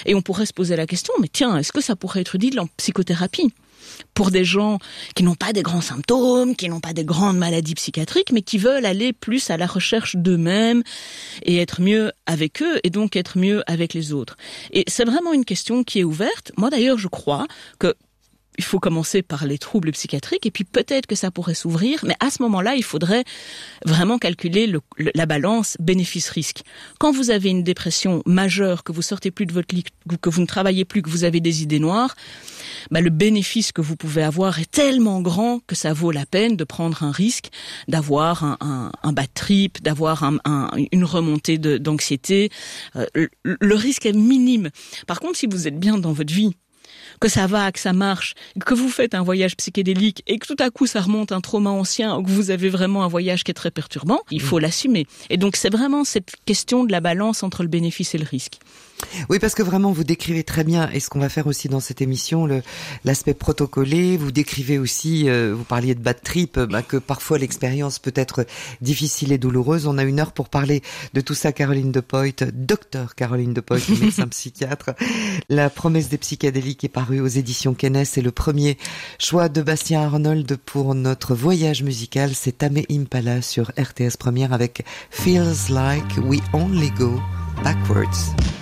Et on pourrait se poser la question, mais tiens, est-ce que ça pourrait être utile en psychothérapie pour des gens qui n'ont pas des grands symptômes, qui n'ont pas des grandes maladies psychiatriques, mais qui veulent aller plus à la recherche d'eux-mêmes et être mieux avec eux et donc être mieux avec les autres. Et c'est vraiment une question qui est ouverte. Moi d'ailleurs, je crois que il faut commencer par les troubles psychiatriques et puis peut-être que ça pourrait s'ouvrir, mais à ce moment-là, il faudrait vraiment calculer la balance bénéfice-risque. Quand vous avez une dépression majeure, que vous sortez plus de votre lit, que vous ne travaillez plus, que vous avez des idées noires, le bénéfice que vous pouvez avoir est tellement grand que ça vaut la peine de prendre un risque, d'avoir un bad trip, d'avoir une remontée d'anxiété. Le risque est minime. Par contre, si vous êtes bien dans votre vie, que ça va, que ça marche, que vous faites un voyage psychédélique et que tout à coup ça remonte un trauma ancien ou que vous avez vraiment un voyage qui est très perturbant, il faut l'assumer. Et donc c'est vraiment cette question de la balance entre le bénéfice et le risque. Oui, parce que vraiment vous décrivez très bien, et ce qu'on va faire aussi dans cette émission, l'aspect protocolé, vous décrivez aussi, vous parliez de bad trip, que parfois l'expérience peut être difficile et douloureuse. On a 1 heure pour parler de tout ça. Caroline De Pooijt, docteur Caroline De Pooijt, médecin psychiatre. La promesse des psychédéliques est parue aux éditions Kennes, et le premier choix de Bastien Arnold pour notre voyage musical, c'est Tame Impala sur RTS Première avec Feels Like We Only Go Backwards.